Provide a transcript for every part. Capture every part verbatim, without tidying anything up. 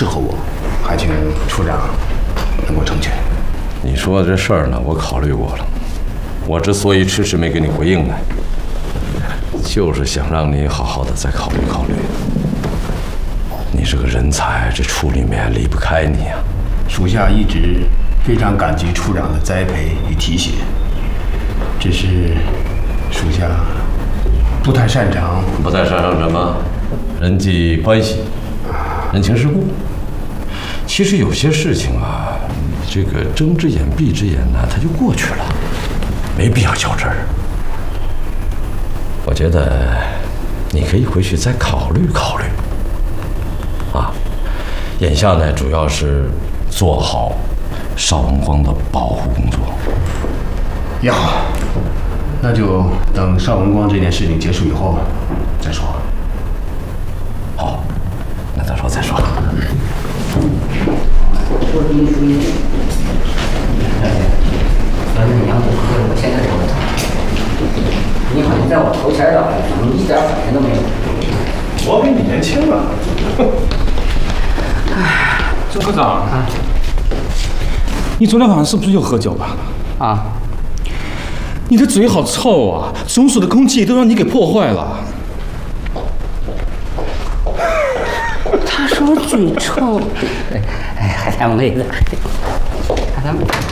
适合我，还请处长能够成全。 你说的这事儿呢，我考虑过了。我之所以迟迟没给你回应呢，就是想让你好好的再考虑考虑。你是个人才，这处里面离不开你呀。 属下一直非常感激处长的栽培与提携，只是属下不太擅长。 不太擅长什么？人际关系、人情世故。其实有些事情啊，这个睁只眼闭只眼呢，它就过去了，没必要较真儿。我觉得你可以回去再考虑考虑。啊，眼下呢，主要是做好邵文光的保护工作。 也好，那就等邵文光这件事情结束以后再说。 好，那到时候再说。 说一说一，哎，反正你让我喝，我现在就喝。你好像在我头前了，怎么一点反应都没有？ 我比你年轻啊。 哎，周科长啊，你昨天晚上是不是又喝酒了？ 啊， 你的嘴好臭啊！中暑的空气都让你给破坏了。 他说我嘴臭。哎，海苔妹子，海苔妹子。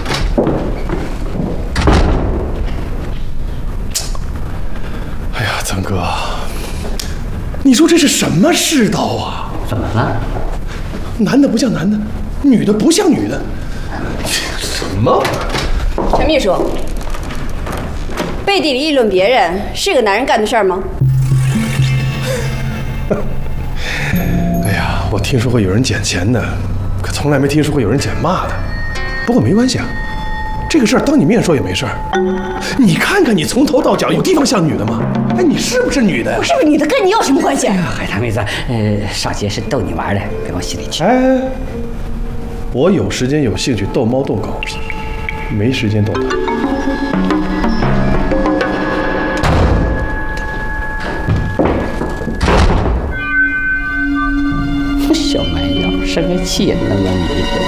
哎呀，曾哥，你说这是什么世道啊？ 怎么了？ 男的不像男的，女的不像女的。 什么？ 陈秘书，背地里议论别人是个男人干的事儿吗？ 哎呀，我听说过有人捡钱的，可从来没听说过有人捡骂的。不过没关系啊，这个事儿当你面说也没事儿。你看看你从头到脚有地方像女的吗？哎，你是不是女的呀？ 我是不是女的，跟你有什么关系？ 哎呀，海苔妹子，呃，少杰是逗你玩的，别往心里去。 哎，我有时间有兴趣逗猫逗狗，没时间逗他。 小蛮腰，生个气也能让你。